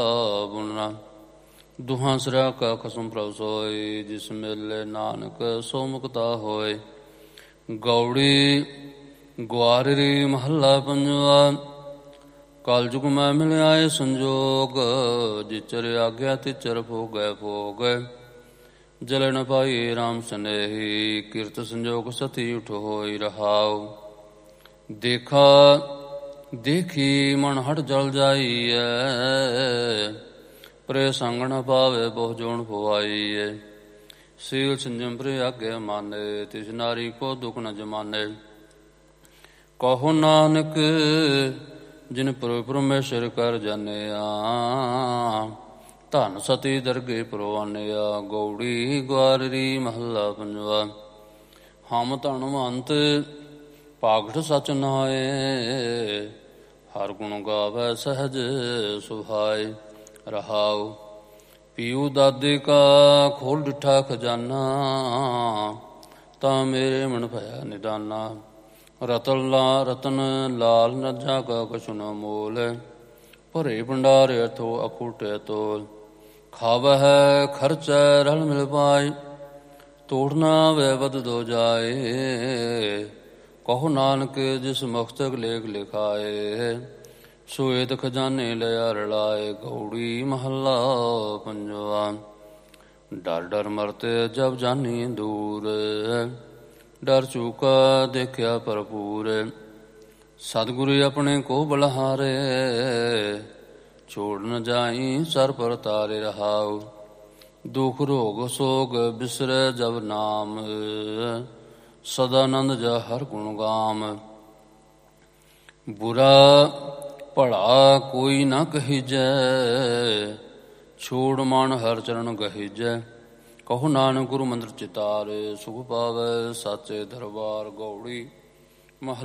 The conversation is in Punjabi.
ਬੁਣਨਾ। ਦੁਹਾਂ ਸਿਰਾ ਕਾ ਖਸਮ ਪ੍ਰਭ ਸੋਇ, ਜਿਸ ਮੇਲੇ ਨਾਨਕ ਸੋ ਮੁਕਤਾ ਹੋਏ। ਗੌੜੀ ਗੁਆਰਰੀ ਮਹੱਲਾ ਪੰਜਵਾ। ਕਲਯੁਗ ਮੈਂ ਮਿਲਿਆ ਏ ਸੰਜੋਗ, ਜਿਚਰ ਆਗਿਆ ਤਿਚਰ ਭੋਗੈ ਭੋਗ। ਜਲ ਨ ਪਾਈ ਰਾਮ ਸਨੇਹੀ, ਕਿਰਤ ਸੰਜੋਗ ਸਤੀ ਉਠ ਹੋਈ ਰਹਾਉ। ਦੇਖਾ ਦੇਖੀ ਮਨ ਹਟ ਜਲ ਜਾਈਐ, ਪ੍ਰੇ ਸੰਗ ਨ ਪਾਵੇ ਬਹੁ ਜੋਨ ਪਵਾਈਐ। ਸੀਲ ਸੰਜਮ ਪ੍ਰੇ ਆਗੇ ਮਾਨੇ, ਤਿਸ ਨਾਰੀ ਕੋ ਦੁਖ ਨ ਜਮਾਨੇ। ਕਹੋ ਨਾਨਕ ਜਿਨ ਪ੍ਰਭ ਪਰਮੇਸ਼ਰ ਕਰ ਜਾਣਿਆ, ਧਨ ਸਤੀ ਦਰਗੇ ਪਰਵਾਨਿਆ। ਗੌੜੀ ਗੁਆਰਰੀ ਮਹੱਲਾ ਪੰਜਵਾ। ਹਮ ਧਨਵੰਤ ਭਾਗਠ ਸਚ ਨਾਏ, ਹਰ ਗੁਣ ਗਾਵੈ ਸਹਜ ਸੁਭਾਏ ਰਹਾਉ। ਪੀਊ ਦਾਦੇ ਕਾ ਖੋਲ ਡਿਠਾ ਖਜ਼ਾਨਾ, ਤਾਂ ਮੇਰੇ ਮਨ ਭਇਆ ਨਿਦਾਨਾ। ਰਤਨ ਲਾਲ ਨੱਜਾ ਕਾ ਕਛੁ ਨ ਮੋਲ, ਭਰੇ ਭੰਡਾਰ ਅਥੋ ਅਖੂਟੇ ਤੋਲ। ਖਾਵਹਿ ਖਰਚੈ ਰਲ ਮਿਲ ਪਾਏ, ਤੋੜ ਨਾ ਵੈ ਬਦ ਦੋ ਜਾਏ। ਕਹੋ ਨਾਨਕ ਜਿਸ ਮਸਤਕ ਲੇਖ ਲਿਖਾਏ, ਸੋਏਤ ਖਜ਼ਾਨੇ ਲਿਆ ਰਲਾਏ। ਗੌੜੀ ਮਹੱਲਾ ਪੰਜਵਾ। ਡਰ ਡਰ ਮਰਤੇ ਜਬ ਜਾਨੀ ਦੂਰ, ਡਰ ਚੂਕਾ ਦੇਖਿਆ ਭਰਪੂਰ। ਸਤਿਗੁਰੂ ਆਪਣੇ ਕੋ ਬਲਹਾਰੇ, ਛੋੜ ਨ ਜਾਈ ਸਰ ਪਰ ਤਾਰੇ ਰਹਾਉ। ਦੁਖ ਰੋਗ ਸੋਗ ਬਿਸਰੈ ਜਬ ਨਾਮ, ਸਦਾਨੰਦ ਜਾ ਹਰ ਗੁਣ ਗਾਮ। ਬੁਰਾ ਭਲਾ ਕੋਈ ਨਾ ਕਹੀਜੈ, ਛੋੜ ਮਨ ਹਰ ਚਰਨ ਗਹੀਜੈ। ਕਹੋ ਨਾਨਕ ਗੁਰੂ ਮੰਤਰ ਚਿਤਾਰੇ, ਸੁਖ ਪਾਵੈ ਸਾਚੇ ਦਰਬਾਰ। ਗੌੜੀ